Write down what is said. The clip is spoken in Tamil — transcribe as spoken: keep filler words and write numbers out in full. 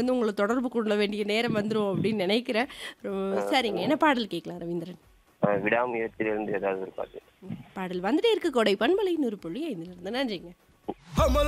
வந்து உங்கள தொடர்பு கொள்ள வேண்டிய நேரம் வந்துரும் அப்படின்னு நினைக்கிறேன். ரொ சரிங்க. என்ன பாடல் கேட்கலாம் ரவீந்திரன்? அ விடாமுயற்சியிலிருந்து ஏதாவது ஒரு பாட்டு. பாடல் வந்துட்டே இருக்கு. கொடை பண்பலை நூறு புள்ளி ஐந்திலிருந்து. நன்றிங்க.